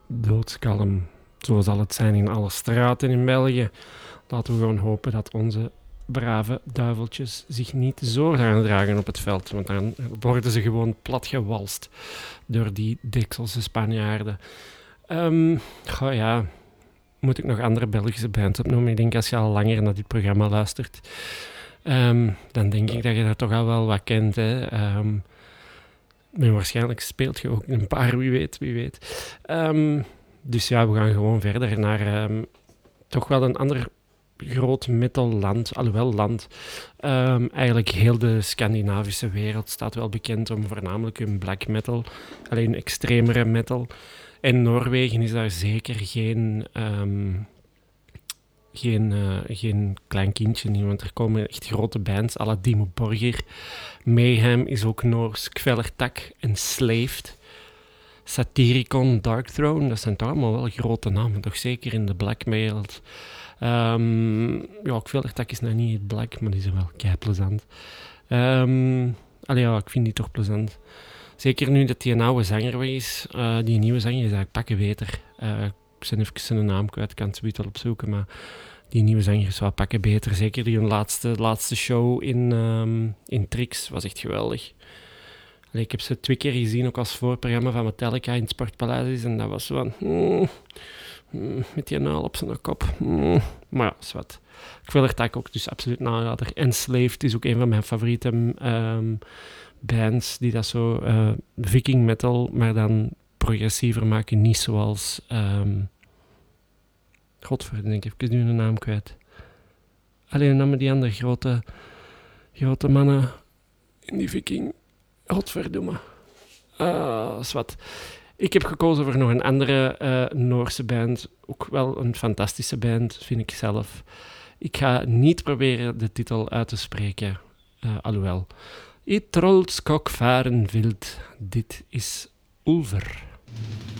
doodskalm. Zo zal het zijn in alle straten in België. Laten we gewoon hopen dat onze brave duiveltjes zich niet zo gaan dragen op het veld. Want dan worden ze gewoon platgewalst door die Dekselse Spanjaarden. Goh ja, moet ik nog andere Belgische bands opnoemen? Ik denk als je al langer naar dit programma luistert, dan denk ik dat je dat toch al wel wat kent. Hè? Maar waarschijnlijk speelt je ook een paar, wie weet, wie weet. Dus ja, we gaan gewoon verder naar toch wel een ander groot metalland, alhoewel land. Eigenlijk heel de Scandinavische wereld staat wel bekend om voornamelijk hun black metal, alleen extremere metal. En Noorwegen is daar zeker geen klein kindje in, want er komen echt grote bands, à la Dimmu Borgir. Mayhem is ook Noors, Kvelertak en Slaved. Satyricon, Darkthrone, dat zijn toch allemaal wel grote namen, toch zeker in de black metal. Ja, Kvelertak is nou niet het black, maar die zijn wel kei plezant. Ja, ik vind die toch plezant. Zeker nu dat die een oude zanger weg is. Die nieuwe zanger is eigenlijk pakken beter. Ik ben even zijn naam kwijt, ik kan het zoiets wel opzoeken, maar die nieuwe zanger is wel pakken beter. Zeker die hun laatste show in Trix was echt geweldig. Allee, ik heb ze 2 keer gezien, ook als voorprogramma van Metallica in het Sportpaleis. En dat was zo van... met die naal op zijn kop. Maar ja, is wat. Ik wil er ook dus absoluut nalater. Enslaved is ook een van mijn favoriete bands die dat zo viking metal, maar dan progressiever maken. Niet zoals... Godverdomme, ik heb even nu een naam kwijt. Alleen dan met die andere grote mannen in die viking. Godverdomme. Is wat. Ik heb gekozen voor nog een andere Noorse band. Ook wel een fantastische band, vind ik zelf. Ik ga niet proberen de titel uit te spreken. Alhoewel. I trollskok varen wild. Dit is Ulver.